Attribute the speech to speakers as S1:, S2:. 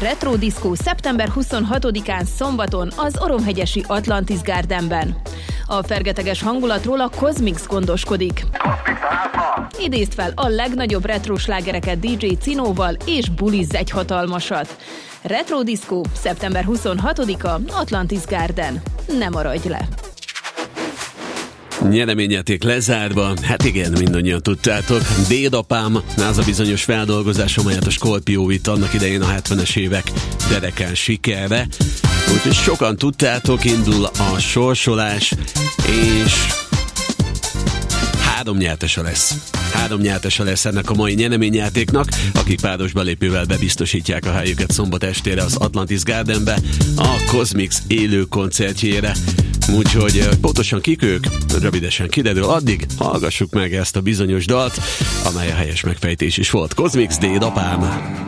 S1: Retro Disco szeptember 26-án szombaton az Oromhegyesi Atlantis Gardenben. A fergeteges hangulatról a Cosmix gondoskodik. Idézd fel a legnagyobb retro slágereket DJ Cinóval, és bulizz egy hatalmasat. Retro Disco szeptember 26-a Atlantis Garden. Ne maradj le!
S2: Nyereményjáték lezárva, hát igen, mindannyian tudtátok. Dédapám, az a bizonyos feldolgozás, amelyet a Scorpio vitt annak idején a 70-es évek derekán sikerre. Úgyhogy sokan tudtátok, indul a sorsolás, és 3 nyertese lesz ennek a mai nyereményjátéknak, akik páros belépővel bebiztosítják a helyüket szombat estére az Atlantis Gardenbe a Cosmix élő koncertjére. Úgyhogy pontosan kik ők, rövidesen kiderül, addig hallgassuk meg ezt a bizonyos dalt, amely a helyes megfejtés is volt. Cosmix, Dédapám!